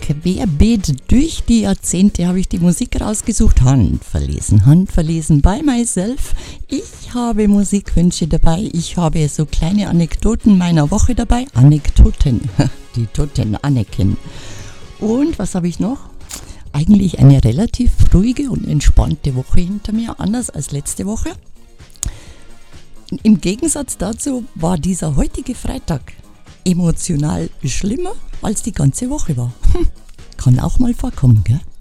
Querbeet durch die Jahrzehnte habe ich die Musik rausgesucht. Handverlesen by myself. Ich habe Musikwünsche dabei. Ich habe so kleine Anekdoten meiner Woche dabei. Anekdoten, die Toten Anneken. Und was habe ich noch? Eigentlich eine relativ ruhige und entspannte Woche hinter mir, anders als letzte Woche. Im Gegensatz dazu war dieser heutige Freitag emotional schlimmer, als die ganze Woche war. Kann auch mal vorkommen, gell?